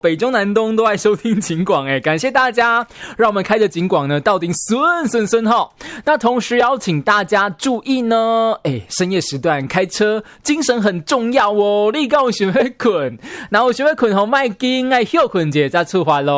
北中南东都爱收听警广感谢大家，让我们开着警广呢到底顺齁。那同时邀请大家注意呢，深夜时段开车精神很重要哦，你敢有想要困，然后想要困后别紧，要休困一下再出发咯。